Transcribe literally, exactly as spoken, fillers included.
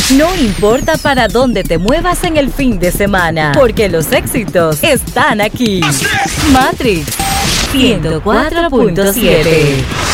No importa para dónde te muevas en el fin de semana, porque los éxitos están aquí. Matrix ciento cuatro punto siete.